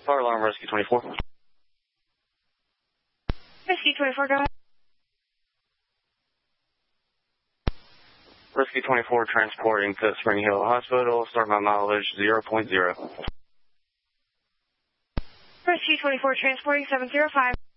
Fire alarm, Rescue 24. Rescue 24, go ahead. Rescue 24 transporting to Spring Hill Hospital. Start my mileage 0.0. Rescue 24 transporting 705.